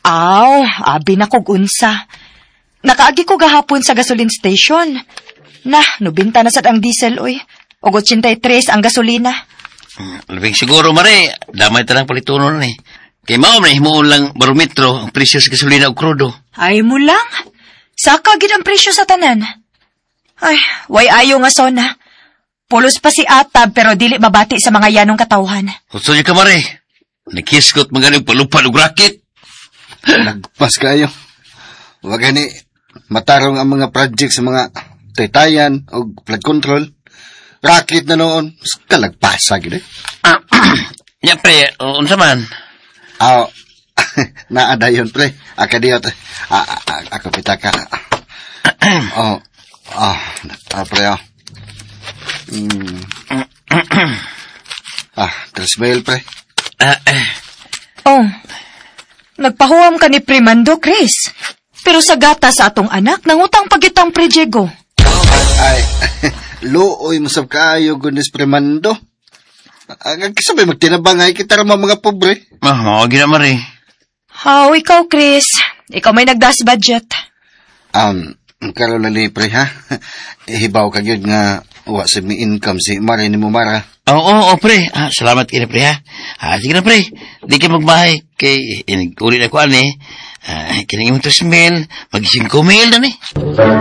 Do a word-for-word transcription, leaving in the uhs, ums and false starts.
Aw, abi na kog unsa. Nakaagi ko gahapon sa gasoline station. Nah, nubinta na sad ang diesel, oy. Og eighty-three ang gasolina. Labing siguro, Mare, damay talang palitunon ni. Kay mao na himuon lang barometro ang presyo sa gasolina o krudo. Ay mo lang. Saka gid ang presyo sa tanan. Ay, way ayo nga sona. Pulos pa si Atab pero dili babati sa mga yanong katawhan. Gusto niyo ka, Mare? Nakiskot magaling palupad o rakit. Nagpas kayo. Huwag gani matarong ang mga project sa mga taytayan o flood control. Rakit na noon. Kalagpasa gid eh. Ah, yan, pre. Unsa man? Ah, naada yun, pre. Akadiyot. Ah, ah, ako pitaka. Oh, ah, ah, pre, ah. Hmm. Ah, tresmail, pre. Ah, eh. Oh, nagpahuam ka ni Primando, Chris. Pero sa gata sa atong anak, nangutang pagitang prejego. Ay, looy masab kaayo, gunis Primando. Ang kisabay magtinabangay kita ramang mga pobre. Ah, mao gina, Mare. How, ikaw, Chris. Ikaw may nagdas budget. Um, karon na li, pre, ha? Ihibaw ka yun nga, wa sa mi income si Mare ni Mumara. Oo, oo, oo, pre. Ah, salamat kina, pre, ha? Ah, sige na, pre. Di ka magbahay. Kay, ulit ako, ani. Ah, kinang imong tres mil, mag-singko mil na, ni.